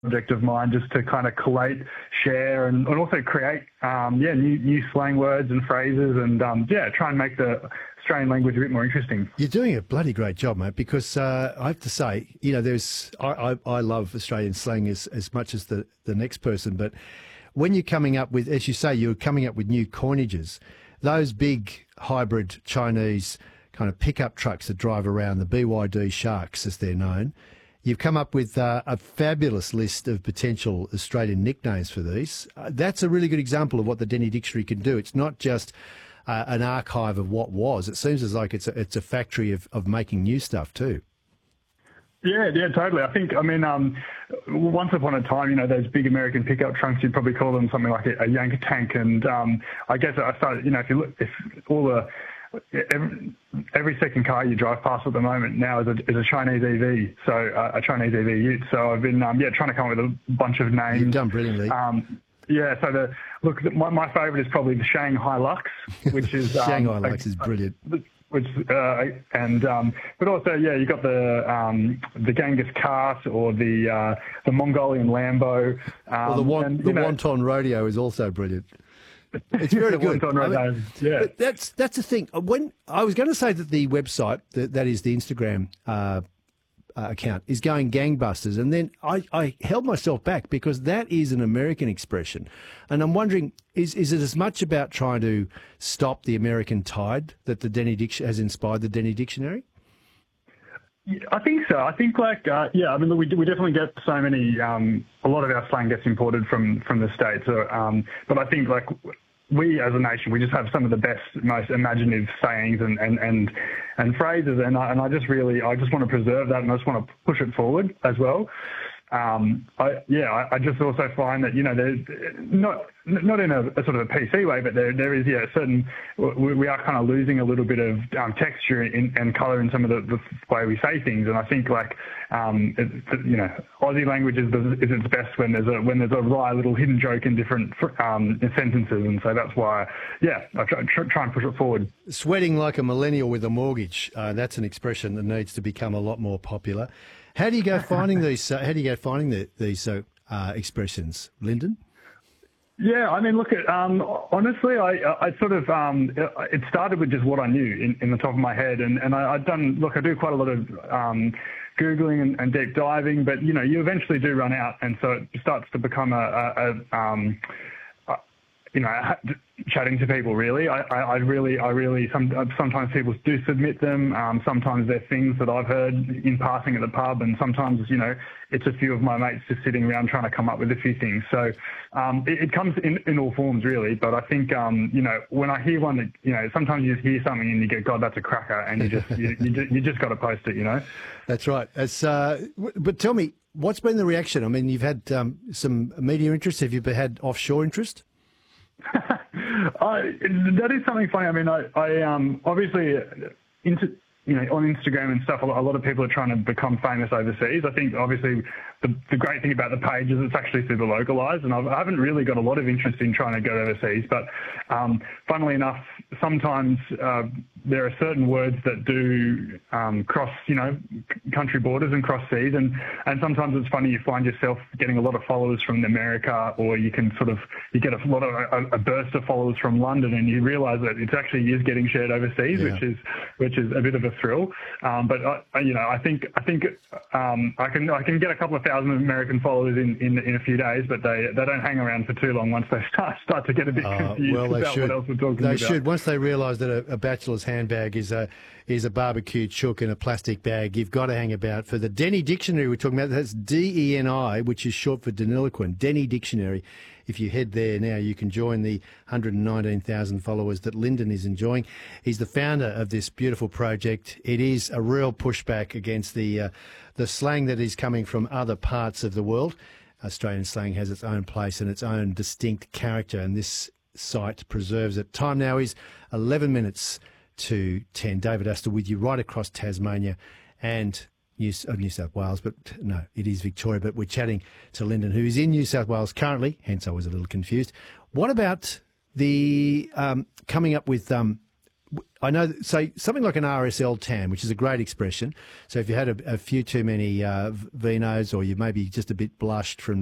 project of mine, just to kind of collate, share, and also create, new slang words and phrases, and try and make the Australian language a bit more interesting. You're doing a bloody great job, mate, because I have to say, I love Australian slang as much as the next person, but when you're coming up with, as you say, you're coming up with new coinages, those big hybrid Chinese kind of pickup trucks that drive around, the BYD Sharks as they're known, you've come up with a fabulous list of potential Australian nicknames for these. That's a really good example of what the Denny Dictionary can do. It's not just an archive of what was. It seems as like it's a factory of making new stuff too. Yeah, totally. Once upon a time, those big American pickup trucks, you'd probably call them something like a Yank tank. And I guess I started, every second car you drive past at the moment now is a Chinese EV, so a Chinese EV ute. So I've been trying to come up with a bunch of names. You've done brilliantly. My favourite is probably the Shanghai Lux, which is Shanghai Lux is brilliant. But also you got the Genghis Kart or the Mongolian Lambo. The Wonton Rodeo is also brilliant. It's very good. But that's the thing. When I was going to say that the website, that is the Instagram account, is going gangbusters, and then I held myself back because that is an American expression, and I'm wondering, is it as much about trying to stop the American tide that the Denny has inspired the Denny Dictionary? I think so. I think we definitely get so many. A lot of our slang gets imported from the States, but I think we as a nation, we just have some of the best, most imaginative sayings and phrases, and I just want to preserve that, and I just want to push it forward as well. I just also find that there's not in a sort of a PC way, but there is certain, we are kind of losing a little bit of texture and colour in some of the way we say things, and I think Aussie language is its best when there's a wry little hidden joke in different sentences, and so that's why I try and push it forward. Sweating like a millennial with a mortgage. That's an expression that needs to become a lot more popular. How do you go finding these? These expressions, Lyndon? Yeah, honestly, I sort of it started with just what I knew in the top of my head, and I do quite a lot of Googling and deep diving, but you eventually do run out, and so it starts to become chatting to people, really. Sometimes people do submit them. Sometimes they're things that I've heard in passing at the pub, and sometimes, it's a few of my mates just sitting around trying to come up with a few things. So it comes in all forms, really. But I think, when I hear one that, sometimes you just hear something and you go, God, that's a cracker, and you just got to post it, That's right. But tell me, what's been the reaction? I mean, you've had some media interest. Have you had offshore interest? That is something funny. I mean, I obviously on Instagram and stuff, a lot of people are trying to become famous overseas. I think obviously the great thing about the page is it's actually super localized, and I haven't really got a lot of interest in trying to go overseas. But funnily enough, sometimes there are certain words that do cross, country borders and cross seas, and sometimes it's funny, you find yourself getting a lot of followers from America, or you get a burst of followers from London, and you realise that it actually is getting shared overseas, which is a bit of a thrill. But I think I can get a couple of thousand American followers in a few days, but they don't hang around for too long once they start to get a bit confused about what else we're talking about. They should. Once they realise that a bachelor's handbag is a barbecued chook in a plastic bag, you've got to hang about. For the Denny Dictionary we're talking about, that's DENI, which is short for Deniliquin. Denny Dictionary. If you head there now, you can join the 119,000 followers that Lyndon is enjoying. He's the founder of this beautiful project. It is a real pushback against the slang that is coming from other parts of the world. Australian slang has its own place and its own distinct character, and this site preserves it. Time now is 11 minutes to 10. David Astor with you right across Tasmania and New South Wales, but no, it is Victoria. But we're chatting to Lyndon, who is in New South Wales currently, hence I was a little confused. What about the coming up with I know, say, something like an RSL tan, which is a great expression. So if you had a few too many vinos, or you maybe just a bit blushed from